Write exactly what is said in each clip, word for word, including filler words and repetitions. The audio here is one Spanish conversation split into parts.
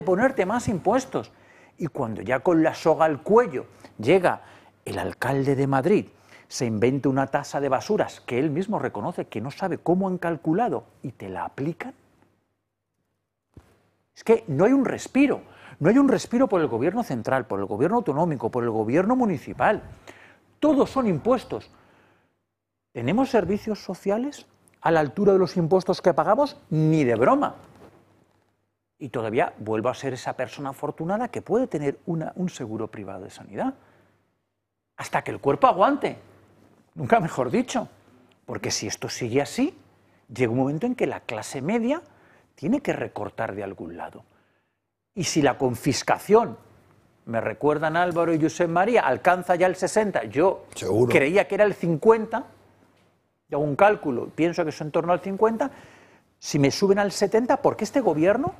ponerte más impuestos. Y cuando ya con la soga al cuello llega el alcalde de Madrid, se inventa una tasa de basuras que él mismo reconoce que no sabe cómo han calculado y te la aplican. Es que no hay un respiro, no hay un respiro por el gobierno central, por el gobierno autonómico, por el gobierno municipal. Todos son impuestos. ¿Tenemos servicios sociales a la altura de los impuestos que pagamos? Ni de broma. Y todavía vuelvo a ser esa persona afortunada que puede tener una, un seguro privado de sanidad. Hasta que el cuerpo aguante. Nunca mejor dicho. Porque si esto sigue así, llega un momento en que la clase media tiene que recortar de algún lado. Y si la confiscación, me recuerdan Álvaro y Josep María, alcanza ya el sesenta, yo Seguro. creía que era el cincuenta, yo hago un cálculo, pienso que es en torno al cincuenta, si me suben al setenta, ¿por qué este gobierno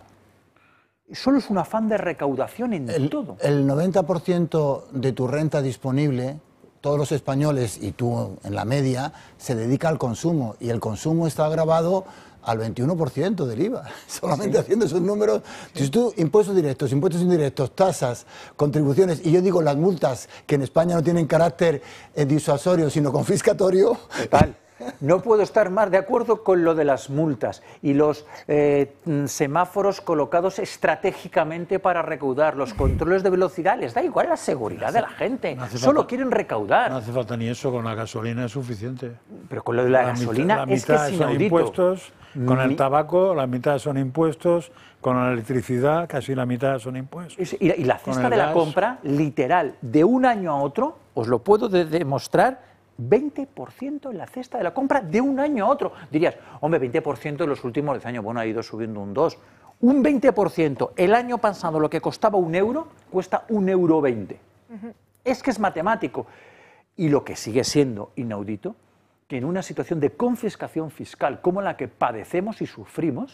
solo es un afán de recaudación en el, todo? El noventa por ciento de tu renta disponible, todos los españoles y tú en la media, se dedica al consumo, y el consumo está agravado al veintiuno por ciento del I V A, solamente sí. haciendo esos números. Sí. Si tú, impuestos directos, impuestos indirectos, tasas, contribuciones, y yo digo las multas, que en España no tienen carácter eh, disuasorio, sino confiscatorio. Total. No puedo estar más de acuerdo con lo de las multas y los eh, semáforos colocados estratégicamente para recaudar, los controles de velocidad, les da igual la seguridad no hace, de la gente, no solo falta, quieren recaudar. No hace falta ni eso, con la gasolina es suficiente. Pero con lo de la, la gasolina mitad, es que es son impuestos, con el tabaco la mitad son impuestos, con la electricidad casi la mitad son impuestos. Y, y la cesta de gas. La compra, literal, de un año a otro, os lo puedo de demostrar, veinte por ciento en la cesta de la compra de un año a otro. Dirías, hombre, veinte por ciento en los últimos diez años, bueno, ha ido subiendo un dos. Un veinte por ciento. El año pasado lo que costaba un euro, cuesta un euro veinte. Uh-huh. Es que es matemático. Y lo que sigue siendo inaudito, que en una situación de confiscación fiscal como la que padecemos y sufrimos,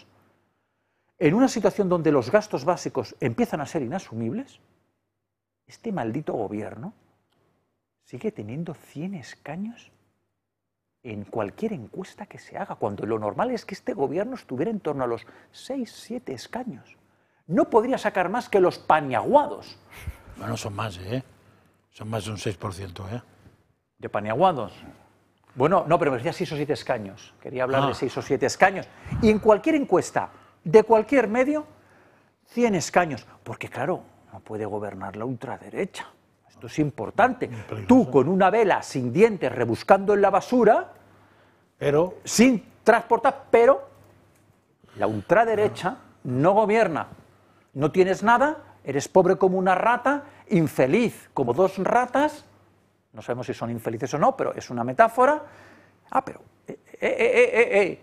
en una situación donde los gastos básicos empiezan a ser inasumibles, este maldito gobierno sigue teniendo cien escaños en cualquier encuesta que se haga, cuando lo normal es que este gobierno estuviera en torno a los seis, siete escaños. No podría sacar más que los paniaguados. Bueno, son más, ¿eh? Son más de un seis por ciento, ¿eh? ¿De paniaguados? Bueno, no, pero me decía seis o siete escaños. Quería hablar ah. de seis o siete escaños. Y en cualquier encuesta, de cualquier medio, cien escaños. Porque, claro, no puede gobernar la ultraderecha. Esto es importante. Tú con una vela sin dientes rebuscando en la basura, pero sin transportar, pero la ultraderecha no gobierna. No tienes nada, eres pobre como una rata, infeliz como dos ratas, no sabemos si son infelices o no, pero es una metáfora. Ah, pero, eh, eh, eh, eh, eh.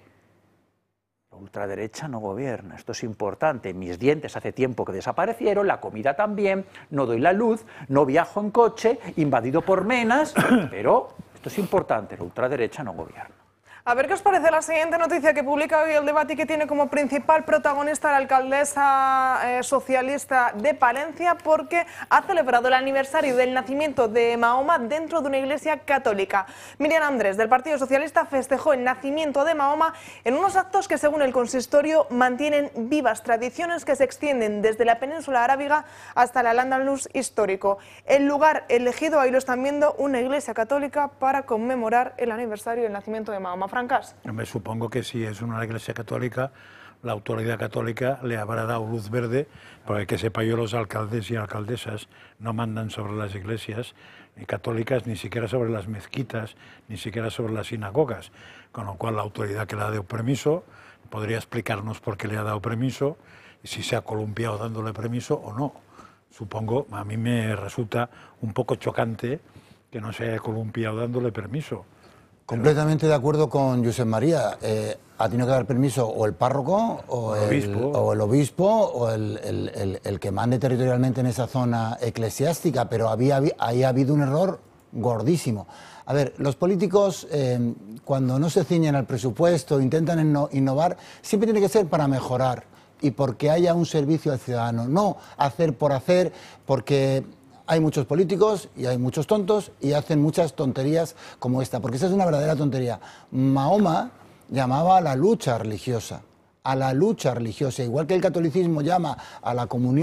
La ultraderecha no gobierna, esto es importante. Mis dientes hace tiempo que desaparecieron, la comida también, no doy la luz, no viajo en coche, invadido por menas, pero esto es importante, la ultraderecha no gobierna. A ver qué os parece la siguiente noticia que publica hoy El Debate y que tiene como principal protagonista la alcaldesa eh, socialista de Palencia, porque ha celebrado el aniversario del nacimiento de Mahoma dentro de una iglesia católica. Miriam Andrés, del Partido Socialista, festejó el nacimiento de Mahoma en unos actos que, según el consistorio, mantienen vivas tradiciones que se extienden desde la península arábiga hasta el Al-Ándalus histórico. El lugar elegido, ahí lo están viendo, una iglesia católica para conmemorar el aniversario del nacimiento de Mahoma. Francas. Me supongo que si es una iglesia católica, la autoridad católica le habrá dado luz verde, porque que sepa yo, los alcaldes y alcaldesas no mandan sobre las iglesias ni católicas, ni siquiera sobre las mezquitas, ni siquiera sobre las sinagogas, con lo cual la autoridad que le ha dado permiso podría explicarnos por qué le ha dado permiso y si se ha columpiado dándole permiso o no. Supongo, a mí me resulta un poco chocante que no se haya columpiado dándole permiso. Completamente de acuerdo con Josep María. Eh, ha tenido que dar permiso o el párroco o el, el obispo o el, obispo, o el, el, el, el que mande territorialmente en esa zona eclesiástica, pero había, ahí ha habido un error gordísimo. A ver, los políticos eh, cuando no se ciñen al presupuesto, intentan innovar, siempre tiene que ser para mejorar y porque haya un servicio al ciudadano, no hacer por hacer, porque hay muchos políticos y hay muchos tontos y hacen muchas tonterías como esta, porque esa es una verdadera tontería. Mahoma llamaba a la lucha religiosa, a la lucha religiosa, igual que el catolicismo llama a la comunión